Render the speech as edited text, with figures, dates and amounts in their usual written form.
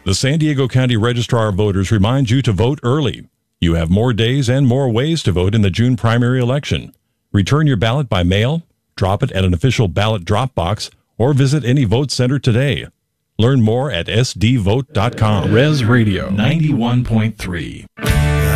The San Diego County Registrar of Voters reminds you to vote early. You have more days and more ways to vote in the June primary election. Return your ballot by mail, drop it at an official ballot drop box, or visit any vote center today. Learn more at sdvote.com. Res Radio 91.3.